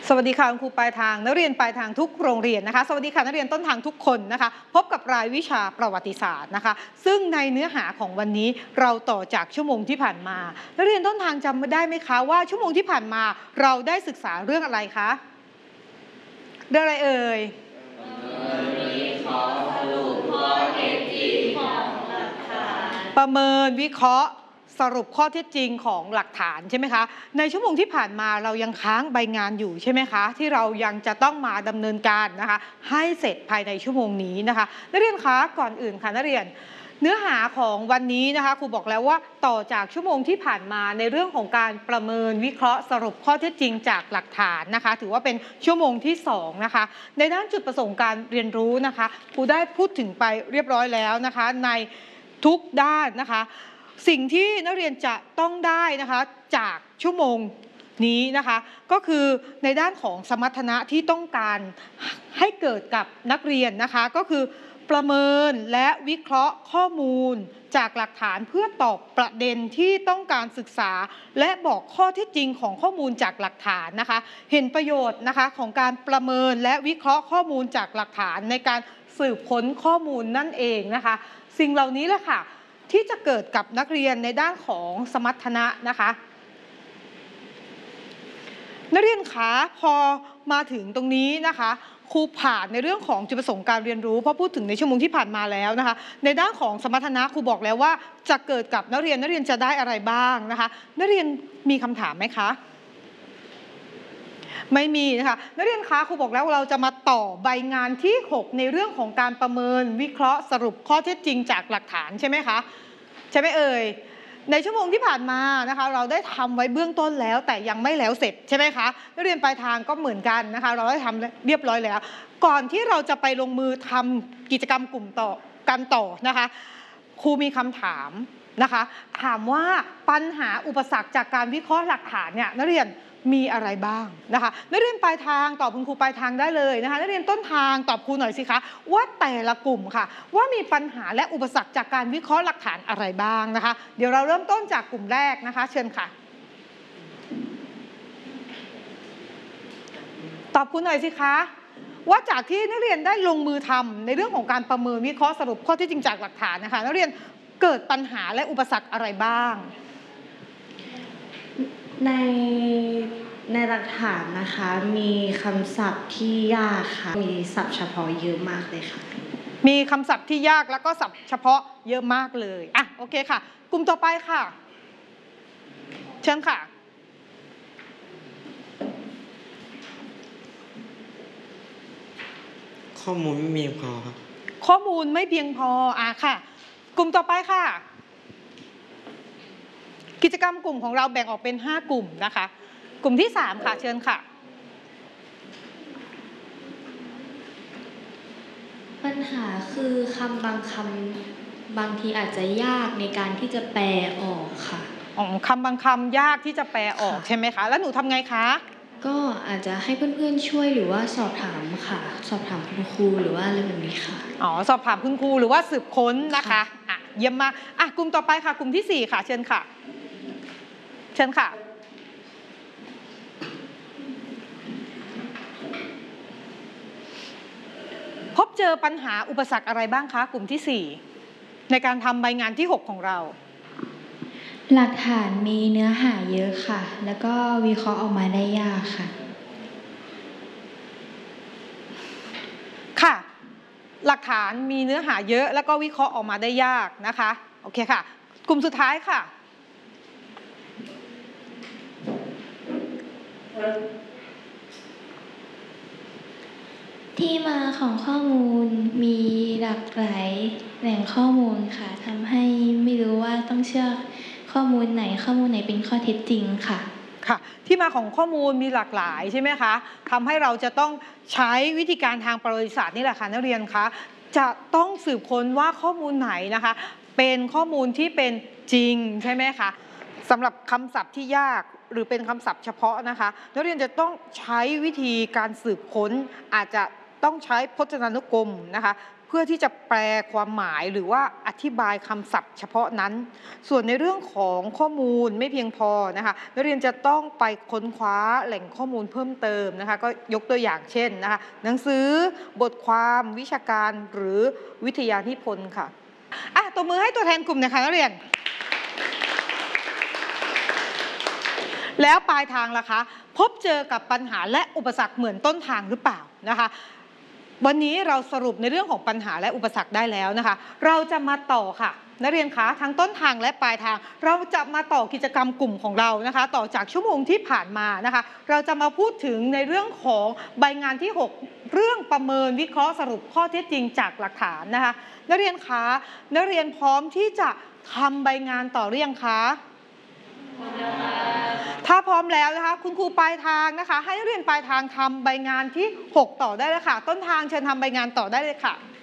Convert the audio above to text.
สวัสดีค่ะคุณครูปลายทางนักเรียนปลายทางทุกโรงเรียนนะคะสวัสดีค่ะนักเรียนต้นทางทุกคนนะคะพบกับรายวิชาประวัติศาสตร์นะคะซึ่งในเนื้อหาของวันนี้เราต่อจากชั่วโมงที่ผ่านมานักเรียนต้นทางจำได้ไหมคะว่าชั่วโมงที่ผ่านมาเราได้ศึกษาเรื่องอะไรคะเรื่องอะไรเอ่ยประเมินวิเคราะห์สรุปข้อเท็จจริงของหลักฐานใช่ไหมคะในชั่วโมงที่ผ่านมาเรายังค้างใบงานอยู่ใช่ไหมคะที่เรายังจะต้องมาดำเนินการนะคะให้เสร็จภายในชั่วโมงนี้นะคะนักเรียนคะก่อนอื่นค่ะนักเรียนเนื้อหาของวันนี้นะคะครูบอกแล้วว่าต่อจากชั่วโมงที่ผ่านมาในเรื่องของการประเมินวิเคราะห์สรุปข้อเท็จจริงจากหลักฐานนะคะถือว่าเป็นชั่วโมงที่2นะคะในด้านจุดประสงค์การเรียนรู้นะคะครูได้พูดถึงไปเรียบร้อยแล้วนะคะในทุกด้านนะคะสิ่งที่นักเรียนจะต้องได้นะคะจากชั่วโมงนี้นะคะก็คือในด้านของสมรรถนะที่ต้องการให้เกิดกับนักเรียนนะคะก็คือประเมินและวิเคราะห์ข้อมูลจากหลักฐานเพื่อตอบประเด็นที่ต้องการศึกษาและบอกข้อเท็จจริงของข้อมูลจากหลักฐานนะคะเห็นประโยชน์นะคะของการประเมินและวิเคราะห์ข้อมูลจากหลักฐานในการสืบค้นข้อมูลนั่นเองนะคะสิ่งเหล่านี้แหละค่ะที่จะเกิดกับนักเรียนในด้านของสมรรถนะนะคะนักเรียนคะพอมาถึงตรงนี้นะคะครูผ่านในเรื่องของจุดประสงค์การเรียนรู้เพราะพูดถึงในชั่วโมงที่ผ่านมาแล้วนะคะในด้านของสมรรถนะครูบอกแล้วว่าจะเกิดกับนักเรียนจะได้อะไรบ้างนะคะนักเรียนมีคำถามไหมคะไม่มีนะคะนักเรียนคะครูบอกแล้วเราจะมาต่อใบงานที่6ในเรื่องของการประเมินวิเคราะห์สรุปข้อเท็จจริงจากหลักฐานใช่ไหมคะใช่ไหมเอ่ยในชั่วโมงที่ผ่านมานะคะเราได้ทำไว้เบื้องต้นแล้วแต่ยังไม่แล้วเสร็จใช่ไหมคะนักเรียนปลายทางก็เหมือนกันนะคะเราได้ทำเรียบร้อยแล้วก่อนที่เราจะไปลงมือทำกิจกรรมกลุ่มต่อนะคะครูมีคำถามนะคะถามว่าปัญหาอุปสรรคจากการวิเคราะห์หลักฐานเนี่ยนักเรียนมีอะไรบ้างนะคะนักเรียนปลายทางตอบคุณครูปลายทางได้เลยนะคะนักเรียนต้นทางตอบครูหน่อยสิคะว่าแต่ละกลุ่มค่ะว่ามีปัญหาและอุปสรรคจากการวิเคราะห์หลักฐานอะไรบ้างนะคะเดี๋ยวเราเริ่มต้นจากกลุ่มแรกนะคะเชิญค่ะตอบครูหน่อยสิคะว่าจากที่นักเรียนได้ลงมือทำในเรื่องของการประเมินวิเคราะห์สรุปข้อเท็จจริงจากหลักฐานนะคะนักเรียนเกิดปัญหาและอุปสรรคอะไรบ้างในหลักฐานนะคะมีคำศัพท์ที่ยากค่ะมีศัพท์เฉพาะเยอะมากเลยค่ะมีคำศัพท์ที่ยากแล้วก็ศัพท์เฉพาะเยอะมากเลยอ่ะโอเคค่ะกลุ่มต่อไปค่ะเชิญค่ะข้อมูลไม่เพียงพอครับข้อมูลไม่เพียงพอค่ะกลุ่มต่อไปค่ะกิจกรรมกลุ่มของเราแบ่งออกเป็น5กลุ่มนะคะกลุ่มที่3ค่ะเชิญค่ะปัญหาคือคำบางคำบางทีอาจจะยากในการที่จะแปลออกค่ะคำบางคำยากที่จะแปลออกใช่ไหมคะแล้วหนูทำไงคะก็อาจจะให้เพื่อนๆช่วยหรือว่าสอบถามค่ะสอบถามคุณครูหรือว่าอะไรแบบนี้ค่ะสอบถามคุณครูหรือว่าสืบค้นนะคะเยี่ยมมากกลุ่มต่อไปค่ะกลุ่มที่4ค่ะเชิญค่ะเชิญค่ะพบเจอปัญหาอุปสรรคอะไรบ้างคะกลุ่มที่4ในการทำใบงานที่6ของเราหลักฐานมีเนื้อหาเยอะค่ะแล้วก็วิเคราะห์ออกมาได้ยากค่ะค่ะหลักฐานมีเนื้อหาเยอะแล้วก็วิเคราะห์ออกมาได้ยากนะคะโอเคค่ะกลุ่มสุดท้ายค่ะที่มาของข้อมูลมีหลากหลายแหล่งข้อมูลค่ะทำให้ไม่รู้ว่าต้องเชื่อข้อมูลไหนเป็นข้อเท็จจริงค่ะค่ะที่มาของข้อมูลมีหลากหลายใช่ไหมคะทำให้เราจะต้องใช้วิธีการทางประวัติศาสตร์นี่แหละค่ะนักเรียนคะจะต้องสืบค้นว่าข้อมูลไหนนะคะเป็นข้อมูลที่เป็นจริงใช่ไหมคะสำหรับคำศัพท์ที่ยากหรือเป็นคำศัพท์เฉพาะนะคะนักเรียนจะต้องใช้วิธีการสืบค้นอาจจะต้องใช้พจนานุกรมนะคะเพื่อที่จะแปลความหมายหรือว่าอธิบายคำศัพท์เฉพาะนั้น ส่วนในเรื่องของข้อมูลไม่เพียงพอนะคะนักเรียนจะต้องไปค้นคว้าแหล่งข้อมูลเพิ่มเติมนะคะก็ยกตัวอย่างเช่นนะคะหนังสือบทความวิชาการหรือวิทยานิพนธ์ค่ะตบมือให้ตัวแทนกลุ่มนะคะนักเรียน แล้วปลายทางล่ะคะพบเจอกับปัญหาและอุปสรรคเหมือนต้นทางหรือเปล่านะคะวันนี้เราสรุปในเรื่องของปัญหาและอุปสรรคได้แล้วนะคะเราจะมาต่อค่ะนักเรียนคะทั้งต้นทางและปลายทางเราจะมาต่อกิจกรรมกลุ่มของเรานะคะต่อจากชั่วโมงที่ผ่านมานะคะเราจะมาพูดถึงในเรื่องของใบงานที่ 6 เรื่องประเมินวิเคราะห์สรุปข้อเท็จจริงจากหลักฐานนะคะนักเรียนคะนักเรียนพร้อมที่จะทำใบงานต่อหรือยังคะถ้าพร้อมแล้วนะคะคุณครูปลายทางนะคะให้นักเรียนปลายทางทำใบงานที่ 6 ต่อได้เลยค่ะต้นทางเชิญทำใบงานต่อได้เลยค่ะ